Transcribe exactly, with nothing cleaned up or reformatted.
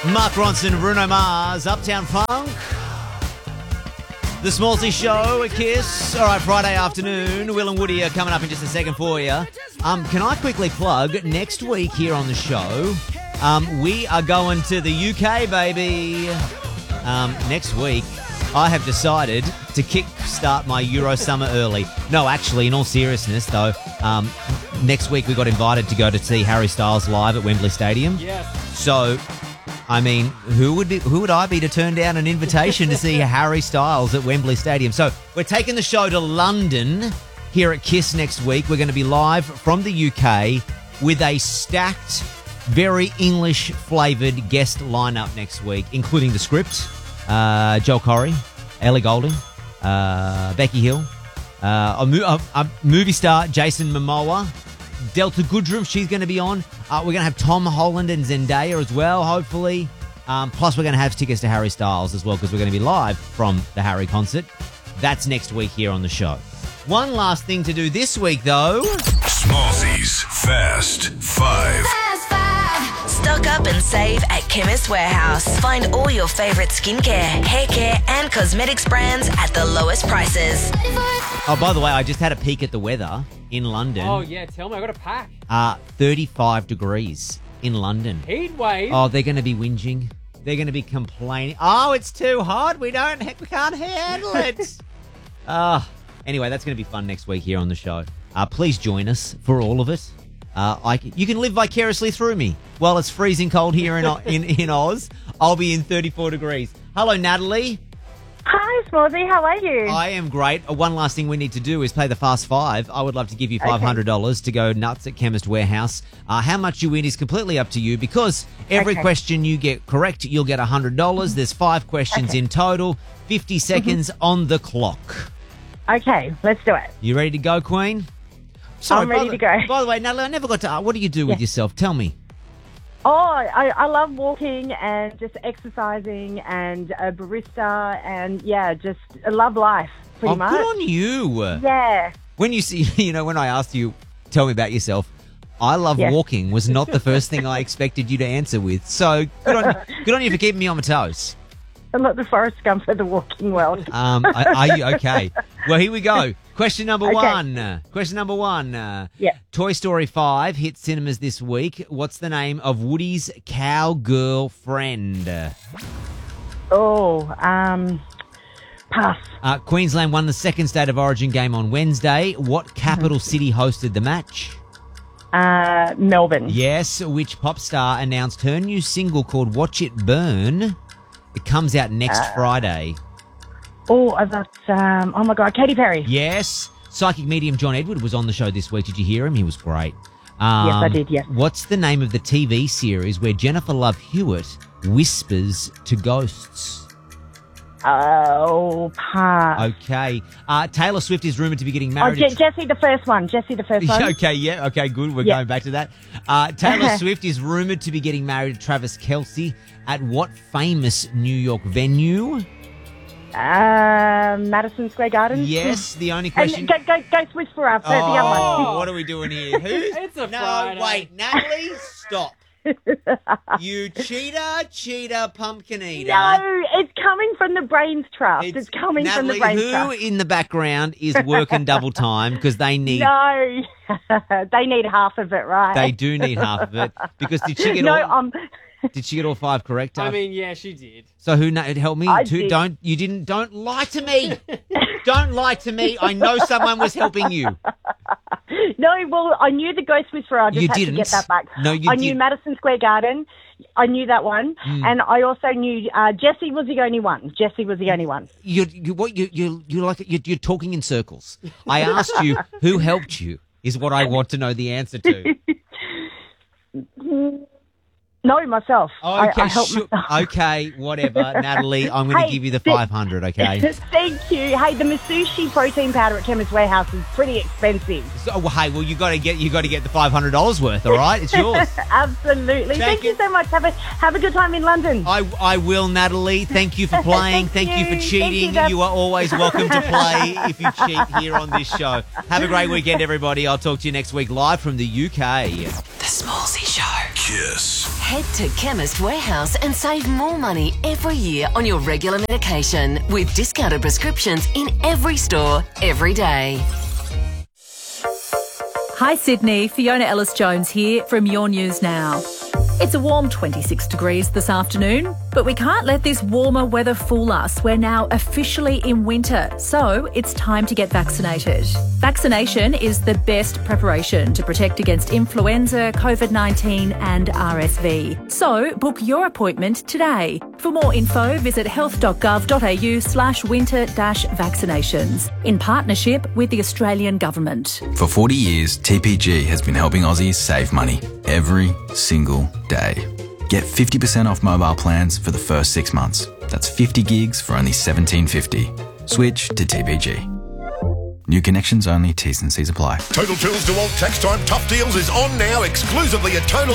Mark Ronson, Bruno Mars, Uptown Funk. The Smallsy Show, a Kiss. All right, Friday afternoon. Will and Woody are coming up in just a second for you. Um, can I quickly plug, next week here on the show, um, we are going to the U K, baby. Um, next week, I have decided to kick-start my Euro Summer early. No, actually, in all seriousness, though, um, next week we got invited to go to see Harry Styles live at Wembley Stadium. Yes. So... I mean, who would be, who would I be to turn down an invitation to see Harry Styles at Wembley Stadium? So we're taking the show to London here at KISS next week. We're going to be live from the U K with a stacked, very English-flavoured guest lineup next week, including the script, uh, Joel Corey, Ellie Goulding, uh, Becky Hill, uh, a, mo- a, a movie star, Jason Momoa, Delta Goodrum, she's going to be on. Uh, we're going to have Tom Holland and Zendaya as well, hopefully. Um, plus, we're going to have tickets to Harry Styles as well because we're going to be live from the Harry concert. That's next week here on the show. One last thing to do this week, though. Smallsy's Fast Five. Fast Five. Stock up and save at Chemist Warehouse. Find all your favourite skincare, hair care and cosmetics brands at the lowest prices. Oh, by the way, I just had a peek at the weather in London. Oh, yeah, tell me. I got a pack. Uh, thirty-five degrees in London. Heat wave. Oh, they're going to be whinging. They're going to be complaining. Oh, it's too hot. We don't, we can't handle it. uh, anyway, that's going to be fun next week here on the show. Uh, please join us for all of it. Uh, I, you can live vicariously through me. While it's freezing cold here in, in, in Oz, I'll be in thirty-four degrees. Hello, Natalie. Hi, Smallsy. How are you? I am great. Uh, One last thing we need to do is play the Fast Five. I would love to give you five hundred dollars okay. to go nuts at Chemist Warehouse. Uh, how much you win is completely up to you because every okay. question you get correct, you'll get one hundred dollars. There's five questions okay. in total, fifty seconds mm-hmm. on the clock. Okay, let's do it. You ready to go, Queen? Sorry, I'm ready the, to go. By the way, Natalie, I never got to ask, what do you do yeah. with yourself? Tell me. Oh, I, I love walking and just exercising and a barista and, yeah, just I love life, pretty oh, much. Good on you. Yeah. When you see, you know, when I asked you, tell me about yourself, I love yeah. walking was not the first thing I expected you to answer with. So good on, good on you for keeping me on my toes. I'm not the Forrest Gump of the walking world. Um, are, are you okay? Well, here we go. Question number okay. one. Question number one. Uh, yeah. Toy Story five hit cinemas this week. What's the name of Woody's cowgirl friend? Oh, um, pass. Uh, Queensland won the second State of Origin game on Wednesday. What capital mm-hmm. city hosted the match? Uh, Melbourne. Yes. Which pop star announced her new single called Watch It Burn? It comes out next uh, Friday. Oh, that's, um, oh my God, Katy Perry. Yes. Psychic medium John Edward was on the show this week. Did you hear him? He was great. Um, yes, I did, yes. What's the name of the T V series where Jennifer Love Hewitt whispers to ghosts? Oh, pass. Okay. Uh, Taylor Swift is rumoured to be getting Oh, married. Je- to... Jesse the first one. Jesse the first one. Okay, yeah. Okay, good. We're yeah. going back to that. Uh, Taylor Swift is rumoured to be getting married to Travis Kelce at what famous New York venue? Uh, Madison Square Garden. Yes, the only question... And go, go, go Swiss for us. Oh, the other one. What are we doing here? Who's... It's a no, Friday. wait. Natalie, stop. You cheater, cheater, pumpkin eater. No, it's coming from the Brains Trust. It's, it's coming Natalie, from the Brains who Trust. in the background is working double time because they need... No, they need half of it, right? They do need half of it because did she get no, all... um... Did she get all five correct? I mean, yeah, she did. So who na- help me? I Two, did. Don't you didn't? Don't lie to me. Don't lie to me. I know someone was helping you. No, well, I knew the Ghost Whisperer. I just You had didn't. to get that back. No, you I knew didn't. Madison Square Garden. I knew that one, Mm. and I also knew uh, Jesse was the only one. Jesse was the only one. You, you what? You, you, you like? You're, you're talking in circles. I asked you who helped you. Is what I want to know the answer to. No, myself. Okay, I, I helped sure. myself. Okay, whatever, Natalie. I'm going to Hey, give you the th- five hundred. Okay. Thank you. Hey, the Masushi protein powder at Chemist Warehouse is pretty expensive. So, well, hey, well, you got to get you got to get the five hundred dollars worth. All right, it's yours. Absolutely. Thank Thank, you. you so much. Have a have a good time in London. I, I will, Natalie. Thank you for playing. Thank Thank, you. you. for cheating. Thank you, you are always welcome to play if you cheat here on this show. Have a great weekend, everybody. I'll talk to you next week live from the U K. The Smallsy Show. Kiss. Head to Chemist Warehouse and save more money every year on your regular medication with discounted prescriptions in every store, every day. Hi Sydney, Fiona Ellis-Jones here from Your News Now. It's a warm twenty-six degrees this afternoon, but we can't let this warmer weather fool us. We're now officially in winter, so it's time to get vaccinated. Vaccination is the best preparation to protect against influenza, COVID nineteen and R S V. So book your appointment today. For more info, visit health.gov.au slash winter dash vaccinations in partnership with the Australian Government. For forty years, T P G has been helping Aussies save money every single day. Get fifty percent off mobile plans for the first six months. That's fifty gigs for only seventeen fifty. Switch to T P G. New connections only, T's and C's apply. Total Tools DeWalt Tax Time Tough Deals is on now exclusively at Total